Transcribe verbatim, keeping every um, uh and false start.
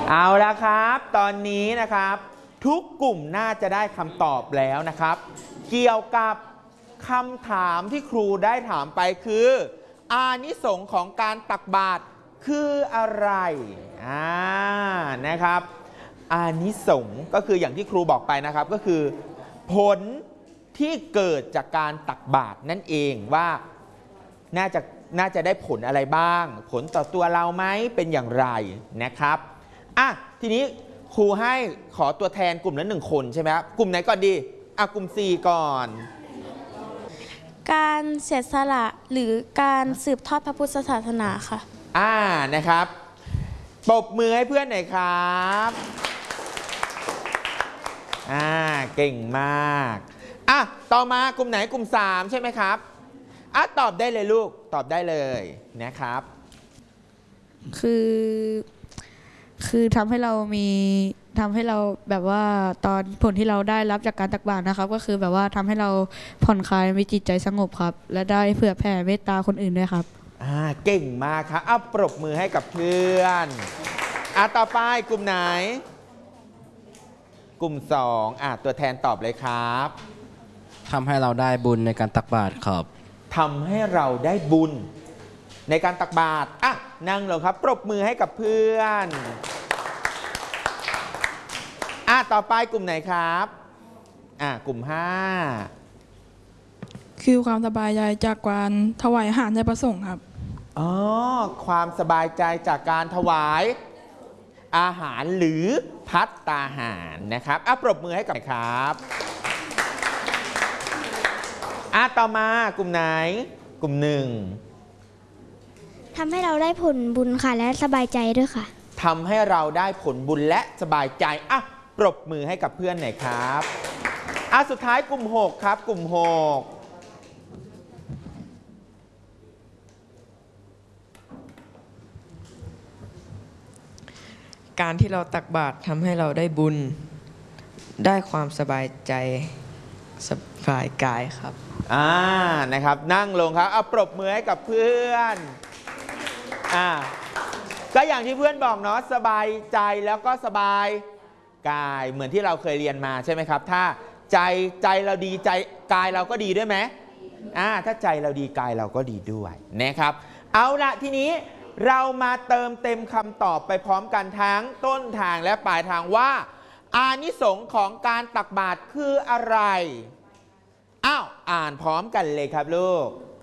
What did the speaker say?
เอาละครับตอนนี้นะครับทุกกลุ่มน่าจะได้คำตอบแล้วนะครับเกี่ยวกับคำถามที่ครูได้ถามไปคืออานิสงส์ของการตักบาตรคืออะไรอ่านะครับอานิสงส์ก็คืออย่างที่ครูบอกไปนะครับก็คือผลที่เกิดจากการตักบาตรนั่นเองว่าน่าจะน่าจะได้ผลอะไรบ้างผลต่อตัวเราไหมเป็นอย่างไรนะครับอ่ะทีนี้ครูให้ขอตัวแทนกลุ่มละหนึ่งคนใช่ไหมครับกลุ่มไหนก่อนดีอ่ะกลุ่ม สี่ ก่อนการเสียสละหรือการสืบทอดพระพุทธศาสนาค่ะอ่านะครับปรบมือให้เพื่อนหน่อยครับอ่าเก่งมากอ่ะต่อมากลุ่มไหนกลุ่มสามใช่ไหมครับอ่ะตอบได้เลยลูกตอบได้เลยนะครับคือคือทำให้เรามีทำให้เราแบบว่าตอนผลที่เราได้รับจากการตักบาตรนะครับก็คือแบบว่าทำให้เราผ่อนคลายมีจิตใจสงบครับและได้เผื่อแผ่เมตตาคนอื่นด้วยครับอ่าเก่งมากครับเอาปรบมือให้กับเพื่อนอ่ะต่อไปกลุ่มไหนกลุ่มสองอ่ะตัวแทนตอบเลยครับทำให้เราได้บุญในการตักบาตรครับทำให้เราได้บุญในการตักบาตรอ่ะนั่งลงครับปรบมือให้กับเพื่อนอ่ะต่อไปกลุ่มไหนครับอ่ะกลุ่มห้าคือความสบายใจจากการถวายอาหารในพระสงฆ์ครับอ๋อความสบายใจจากการถวายอาหารหรือภัตตาหารนะครับอ่ะปรบมือให้กับครับอ่ะต่อมากลุ่มไหนกลุ่มหนึ่งทำให้เราได้ผลบุญค่ะและสบายใจด้วยค่ะทำให้เราได้ผลบุญและสบายใจอ่ะปรบมือให้กับเพื่อนหน่อยครับอ่ะสุดท้ายกลุ่มหกครับกลุ่มหกการที่เราตักบาตรทำให้เราได้บุญได้ความสบายใจสบายกายครับอ่านะครับนั่งลงครับเอาปรบมือให้กับเพื่อนอ่าก็อย่างที่เพื่อนบอกเนาะสบายใจแล้วก็สบายกายเหมือนที่เราเคยเรียนมาใช่ไหมครับถ้าใจใจเราดีใจกายเราก็ดีด้วยไหมอ่าถ้าใจเราดีกายเราก็ดีด้วยนะครับเอาละทีนี้เรามาเติมเต็มคำตอบไปพร้อมกันทั้งต้นทางและปลายทางว่าอานิสงส์ของการตักบาตรคืออะไรอ้าวอ่านพร้อมกันเลยครับลูก